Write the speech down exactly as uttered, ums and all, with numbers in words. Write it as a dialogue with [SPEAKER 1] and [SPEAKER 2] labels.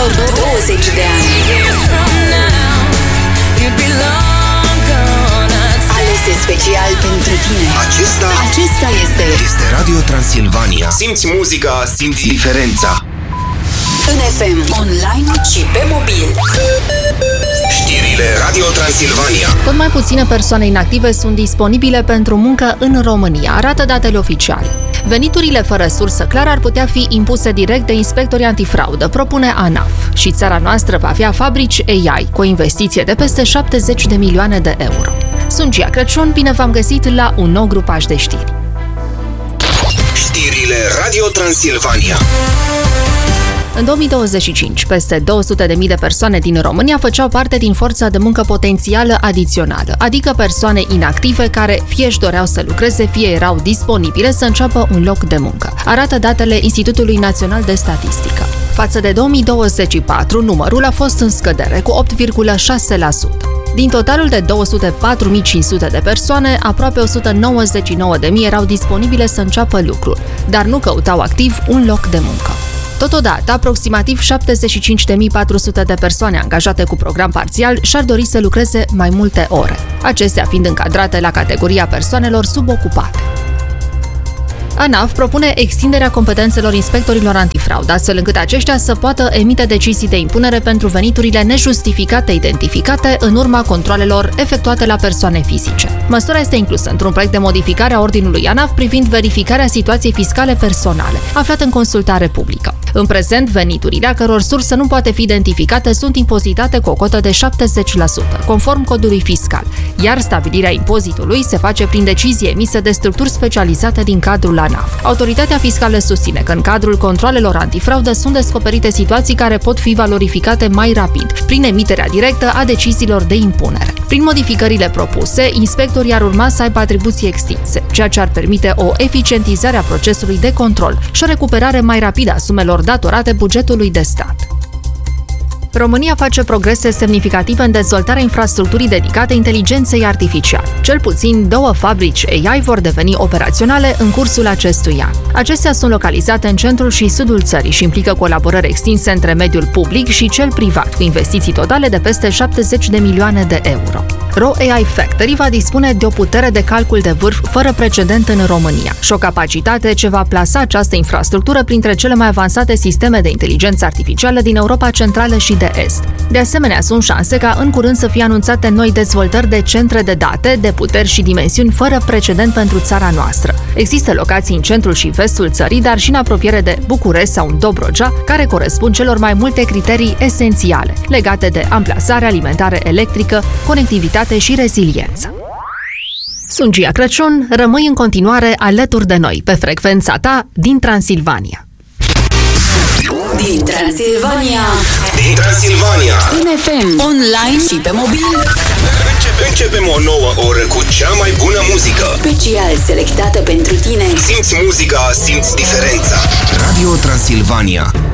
[SPEAKER 1] vreo douăzeci de ani. Alese special pentru tine.
[SPEAKER 2] Acesta,
[SPEAKER 1] Acesta este
[SPEAKER 2] este Radio Transilvania. Simți muzica, simți diferența.
[SPEAKER 1] în F M, online și pe mobil.
[SPEAKER 2] Știrile Radio Transilvania.
[SPEAKER 3] Tot mai puține persoane inactive sunt disponibile pentru muncă în România, arată datele oficiale. Veniturile fără sursă clară ar putea fi impuse direct de inspectorii antifraudă, propune ANAF. Și țara noastră va avea fabrici A I cu o investiție de peste șaptezeci de milioane de euro. Sunt Gia Crăciun, bine v-am găsit la un nou grupaj de știri.
[SPEAKER 2] Știrile Radio Transilvania.
[SPEAKER 3] În două mii douăzeci și cinci, peste două sute de mii de persoane din România făceau parte din forța de muncă potențială adițională, adică persoane inactive care fie își doreau să lucreze, fie erau disponibile să înceapă un loc de muncă, arată datele Institutului Național de Statistică. Față de două mii douăzeci și patru, numărul a fost în scădere cu opt virgulă șase la sută. Din totalul de două sute patru mii cinci sute de persoane, aproape o sută nouăzeci și nouă de mii erau disponibile să înceapă lucrul, dar nu căutau activ un loc de muncă. Totodată, aproximativ șaptezeci și cinci de mii patru sute de persoane angajate cu program parțial și-ar dori să lucreze mai multe ore, acestea fiind încadrate la categoria persoanelor subocupate. ANAF propune extinderea competențelor inspectorilor antifraudă, astfel încât aceștia să poată emite decizii de impunere pentru veniturile nejustificate identificate în urma controalelor efectuate la persoane fizice. Măsura este inclusă într-un proiect de modificare a ordinului ANAF privind verificarea situației fiscale personale, aflat în consultare publică. În prezent, veniturile a căror sursă nu poate fi identificată sunt impozitate cu o cotă de șaptezeci la sută, conform codului fiscal, iar stabilirea impozitului se face prin decizie emisă de structuri specializate din cadrul ANAF. Autoritatea fiscală susține că în cadrul controalelor antifraudă sunt descoperite situații care pot fi valorificate mai rapid, prin emiterea directă a deciziilor de impunere. Prin modificările propuse, inspectorii ar urma să aibă atribuții extinse, ceea ce ar permite o eficientizare a procesului de control și o recuperare mai rapidă a sumelor datorate bugetului de stat. România face progrese semnificative în dezvoltarea infrastructurii dedicate inteligenței artificiale. Cel puțin două fabrici A I vor deveni operaționale în cursul acestui an. Acestea sunt localizate în centrul și sudul țării și implică colaborări extinse între mediul public și cel privat, cu investiții totale de peste șaptezeci de milioane de euro. Ro A I Factory va dispune de o putere de calcul de vârf fără precedent în România și o capacitate ce va plasa această infrastructură printre cele mai avansate sisteme de inteligență artificială din Europa Centrală și de Est. De asemenea, sunt șanse ca în curând să fie anunțate noi dezvoltări de centre de date, de puteri și dimensiuni fără precedent pentru țara noastră. Există locații în centrul și vestul țării, dar și în apropiere de București sau în Dobrogea, care corespund celor mai multe criterii esențiale, legate de amplasare, alimentare electrică, conectivitate și reziliență. Sunt Gia Crăciun, rămâi în continuare alături de noi pe frecvența ta din Transilvania.
[SPEAKER 1] Din Transilvania,
[SPEAKER 2] Din Transilvania.
[SPEAKER 1] în F M, online și pe mobil.
[SPEAKER 2] Începe, începem o nouă oră cu cea mai bună muzică.
[SPEAKER 1] Special selectată pentru tine.
[SPEAKER 2] Simți muzica, simți diferența. Radio Transilvania.